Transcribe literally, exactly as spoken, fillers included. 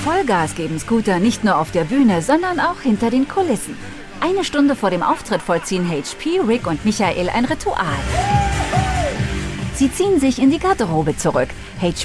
Vollgas geben Scooter nicht nur auf der Bühne, sondern auch hinter den Kulissen. Eine Stunde vor dem Auftritt vollziehen H P, Rick und Michael ein Ritual. Sie ziehen sich in die Garderobe zurück,